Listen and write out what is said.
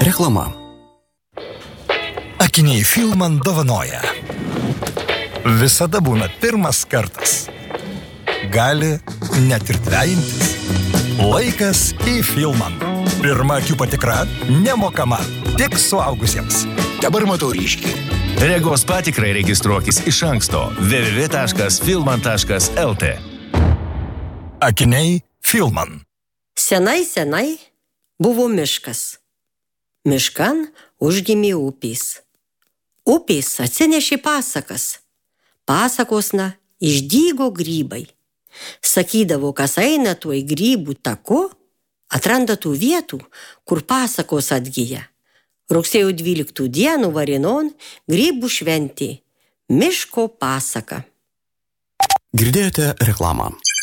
Reklama. Akiniai Filman dovanoja. Visada būna pirmas kartas. Gali net ir dvejintis. Laikas į Filman. Pirma akių patikra nemokama, tik suaugusiems. Dabar matau ryškiai. Regos patikrai registruokis iš anksto www.filman.lt. Akiniai Filman. Senai buvo miškas. Miškan užgimė upės. Upės atsinešė pasakas. Pasakosna išdygo grybai. Sakydavo, kas eina tuoj grybų taku, atranda tų vietų, kur pasakos atgyja. Rugsėjo 12 dienų Varinon grybų šventė. Miško pasaka. Girdėjote reklamą.